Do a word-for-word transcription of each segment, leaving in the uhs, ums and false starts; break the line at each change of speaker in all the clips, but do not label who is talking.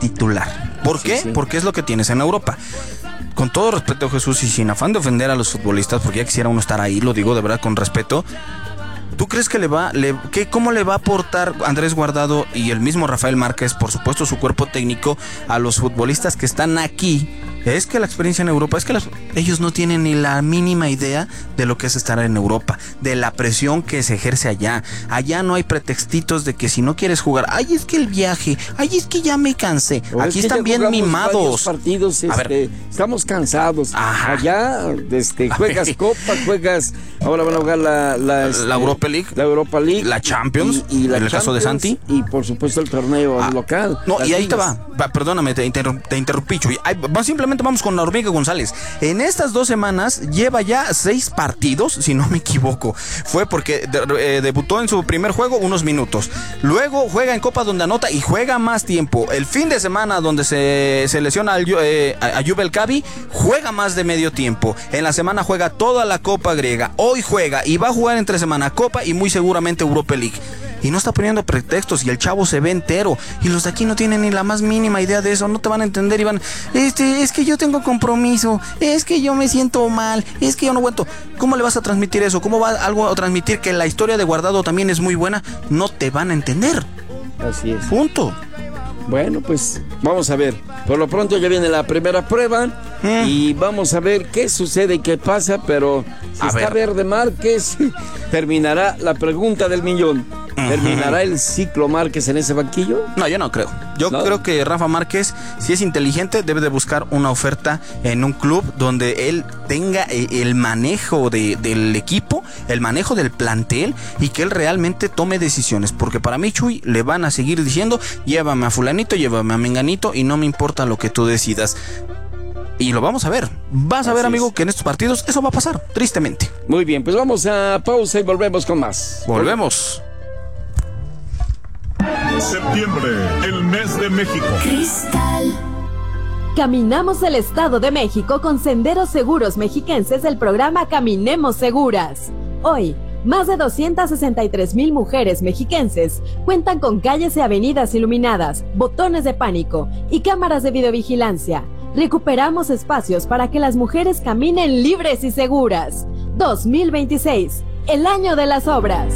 titular. ¿Por
sí,
qué?
Sí.
Porque es lo que tienes en Europa. Con todo respeto, Jesús, y sin afán de ofender a los futbolistas, porque ya quisiera uno estar ahí, lo digo de verdad con respeto. ¿Tú crees que le va, le, que cómo le va a aportar Andrés Guardado y el mismo Rafael Márquez, por supuesto su cuerpo técnico, a los futbolistas que están aquí? Es que la experiencia en Europa, es que las, ellos no tienen ni la mínima idea de lo que es estar en Europa, de la presión que se ejerce allá. Allá no hay pretextitos de que si no quieres jugar, ay, es que el viaje, ay, es que ya me cansé.
O
Aquí
es que
están bien mimados.
Partidos, este,
a ver.
Estamos cansados.
Ajá.
Allá este, juegas Copa, juegas, ahora van a jugar la, la, este,
la Europa League,
la Europa League,
la Champions,
y, y la
en el
Champions,
caso de Santi,
y por supuesto el torneo ah, local.
No, y ahí
ligas.
te va. va, perdóname, te, interrum, te interrumpí, Chuy. Ay, va, simplemente vamos con la hormiga González. En estas dos semanas lleva ya seis partidos, si no me equivoco. Fue porque de, eh, debutó en su primer juego unos minutos. Luego juega en Copa donde anota y juega más tiempo. El fin de semana donde se, se lesiona al, eh, a, a Jubel Cavi, juega más de medio tiempo. En la semana juega toda la Copa griega. Hoy juega y va a jugar entre semana Copa y muy seguramente Europa League. Y no está poniendo pretextos y el chavo se ve entero. Y los de aquí no tienen ni la más mínima idea de eso. No te van a entender y van, este, es que yo tengo compromiso, es que yo me siento mal, es que yo no aguanto. ¿Cómo le vas a transmitir eso? ¿Cómo va algo a transmitir que la historia de Guardado también es muy buena? No te van a entender.
Así es.
Punto.
Bueno, pues vamos a ver. Por lo pronto ya viene la primera prueba mm. y vamos a ver qué sucede y qué pasa, pero si
a
está
ver.
verde Márquez, terminará la pregunta del millón. ¿Terminará el ciclo Márquez en ese banquillo?
No, yo no creo. Yo ¿No? creo que Rafa Márquez, si es inteligente, debe de buscar una oferta en un club donde él tenga el manejo de, del equipo, el manejo del plantel y que él realmente tome decisiones. Porque para mí, Chuy, le van a seguir diciendo, llévame a fulanito, llévame a menganito y no me importa lo que tú decidas. Y lo vamos a ver. Vas a Así ver, amigo, es. que en estos partidos eso va a pasar, tristemente.
Muy bien, pues vamos a pausa y volvemos con más.
Volvemos.
Septiembre, el mes de México.
Cristal. Caminamos el Estado de México con Senderos Seguros Mexiquenses del programa Caminemos Seguras. Hoy, más de doscientas sesenta y tres mil mujeres mexiquenses cuentan con calles y avenidas iluminadas, botones de pánico y cámaras de videovigilancia. Recuperamos espacios para que las mujeres caminen libres y seguras. dos mil veintiséis, el año de las obras.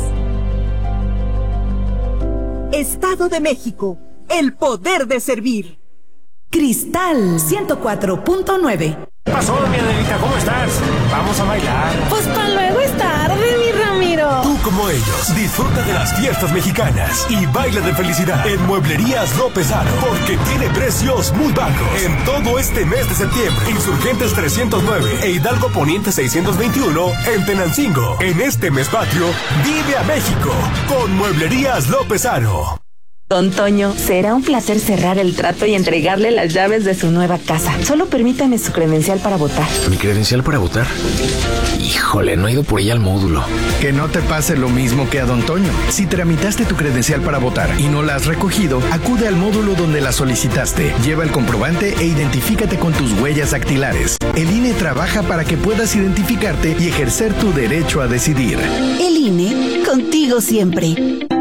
Estado de México, el poder de servir. Cristal ciento cuatro punto nueve.
¿Qué pasó, mi Adelita? ¿Cómo estás? Vamos a bailar.
Pues para luego es tarde, mi Ramiro.
Tú como ellos, disfruta de las fiestas mexicanas y baila de felicidad en Mueblerías López Aro, porque tiene precios muy bajos en todo este mes de septiembre. Insurgentes trescientos nueve e Hidalgo Poniente seiscientos veintiuno en Tenancingo. En este mes patrio, vive a México con Mueblerías López Aro.
Don Toño, será un placer cerrar el trato y entregarle las llaves de su nueva casa. Solo permítame su credencial para votar.
¿Mi credencial para votar? Híjole, no he ido por ella al módulo.
Que no te pase lo mismo que a Don Toño. Si tramitaste tu credencial para votar y no la has recogido, acude al módulo donde la solicitaste. Lleva el comprobante e identifícate con tus huellas dactilares. El I N E trabaja para que puedas identificarte y ejercer tu derecho a decidir.
El I N E, contigo siempre.